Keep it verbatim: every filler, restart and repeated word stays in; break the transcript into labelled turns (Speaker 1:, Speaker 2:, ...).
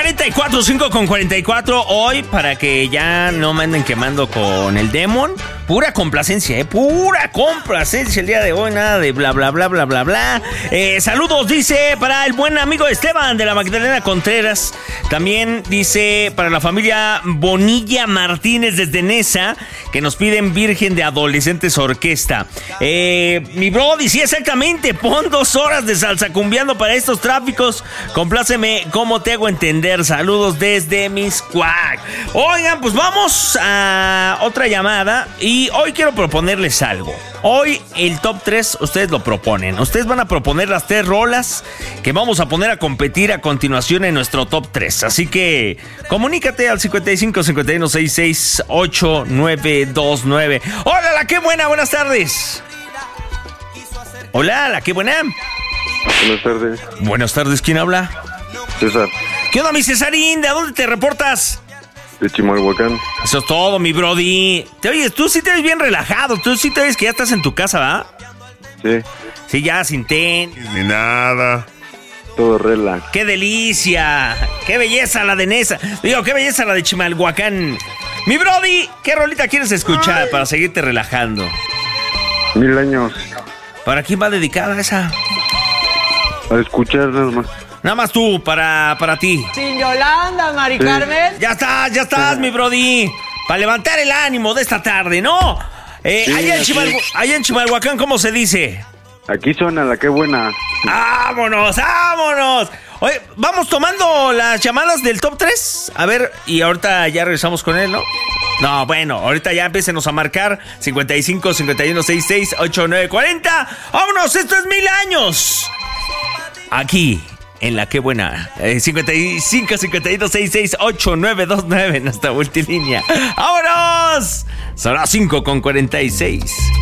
Speaker 1: cuarenta y cuatro, cinco con cuarenta y cuatro. Hoy, para que ya no me anden quemando con el Demon, pura complacencia, ¿eh? Pura complacencia el día de hoy, nada de bla, bla, bla, bla, bla, bla. Eh, saludos, dice, para el buen amigo Esteban de la Magdalena Contreras. También dice, para la familia Bonilla Martínez desde Nesa, que nos piden Virgen de Adolescentes Orquesta. Eh, mi brody, sí, exactamente, pon dos horas de salsa cumbiando para estos tráficos. Compláceme, ¿cómo te hago entender? Saludos desde Miscuac. Oigan, pues vamos a otra llamada y hoy quiero proponerles algo. Hoy el top tres ustedes lo proponen. Ustedes van a proponer las tres rolas que vamos a poner a competir a continuación en nuestro top tres. Así que comunícate al cincuenta y cinco, cincuenta y uno, sesenta y seis, ochenta y nueve veintinueve. Hola, la qué buena, buenas tardes. Hola, la qué buena.
Speaker 2: Buenas tardes.
Speaker 1: Buenas tardes, ¿quién habla?
Speaker 2: César.
Speaker 1: ¿Qué onda, mi Cesarín? ¿De dónde te reportas?
Speaker 2: De Chimalhuacán.
Speaker 1: Eso es todo, mi brody. Te oyes, tú sí te ves bien relajado. Tú sí te ves que ya estás en tu casa, ¿va?
Speaker 2: Sí.
Speaker 1: Sí, ya sin tenis ni nada.
Speaker 2: Todo relax.
Speaker 1: ¡Qué delicia! ¡Qué belleza la de Nesa! Digo, qué belleza la de Chimalhuacán. Mi brody, ¿qué rolita quieres escuchar para seguirte relajando?
Speaker 2: Mil años.
Speaker 1: ¿Para quién va dedicada esa?
Speaker 2: A escuchar nada más.
Speaker 1: Nada más tú, para, para ti.
Speaker 3: Sin Yolanda, Mari sí. Carmen.
Speaker 1: Ya estás, ya estás, sí. Mi brody. Para levantar el ánimo de esta tarde, ¿no? Eh, sí, allá, en Chimalhu- allá en Chimalhuacán, ¿cómo se dice?
Speaker 2: Aquí suena la qué buena.
Speaker 1: ¡Vámonos, vámonos! Oye, vamos tomando las llamadas del top tres. A ver, y ahorita ya regresamos con él, ¿no? No, bueno, ahorita ya empécenos a marcar cincuenta y cinco, cincuenta y uno, sesenta y seis, ochenta y nueve, cuarenta. ¡Vámonos! ¡Esto es Mil Años! Aquí, en la qué buena. Eh, cincuenta y cinco, cincuenta y uno, sesenta y seis, ochenta y nueve veintinueve en nuestra multilínea. ¡Vámonos! Son las cinco con cuarenta y seis.